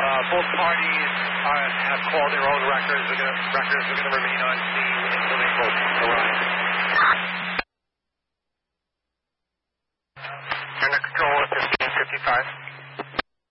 Both parties have called their own records. Records are going to remain on scene until they both arrive. Unit control 1555.